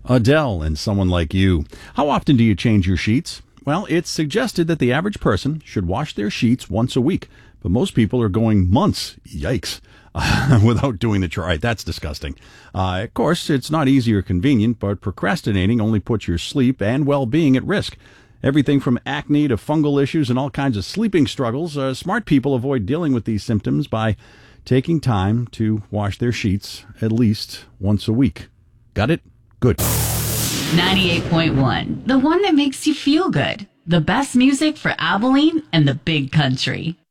Adele and Someone Like You. How often do you change your sheets? Well, it's suggested that the average person should wash their sheets once a week, but most people are going months, yikes, without doing the chore. Right, that's disgusting. Of course, it's not easy or convenient, but procrastinating only puts your sleep and well-being at risk. Everything from acne to fungal issues and all kinds of sleeping struggles. Smart people avoid dealing with these symptoms by taking time to wash their sheets at least once a week. Got it? Good. 98.1, the one that makes you feel good. The best music for Abilene and the Big Country.